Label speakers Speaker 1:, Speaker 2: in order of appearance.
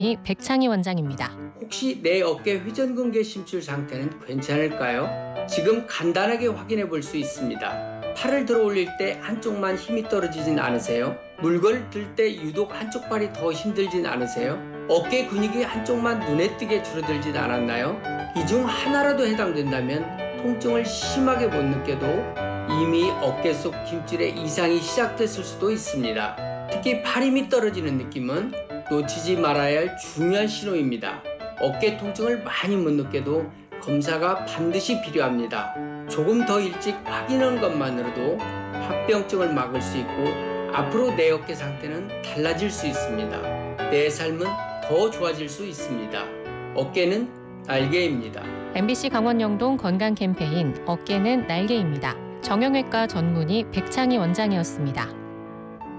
Speaker 1: 이 백창희 원장입니다.
Speaker 2: 혹시 내 어깨 회전근개 심줄 상태는 괜찮을까요? 지금 간단하게 확인해 볼 수 있습니다. 팔을 들어 올릴 때 한쪽만 힘이 떨어지진 않으세요? 물건을 들 때 유독 한쪽 발이 더 힘들진 않으세요? 어깨 근육이 한쪽만 눈에 띄게 줄어들진 않았나요? 이 중 하나라도 해당된다면 통증을 심하게 못 느껴도 이미 어깨 속 힘줄에 이상이 시작됐을 수도 있습니다. 특히 팔 힘이 떨어지는 느낌은 놓치지 말아야 할 중요한 신호입니다. 어깨 통증을 많이 못 느껴도 검사가 반드시 필요합니다. 조금 더 일찍 확인한 것만으로도 합병증을 막을 수 있고 앞으로 내 어깨 상태는 달라질 수 있습니다. 내 삶은 더 좋아질 수 있습니다. 어깨는 날개입니다.
Speaker 1: MBC 강원영동 건강 캠페인 어깨는 날개입니다. 정형외과 전문의 백창희 원장이었습니다.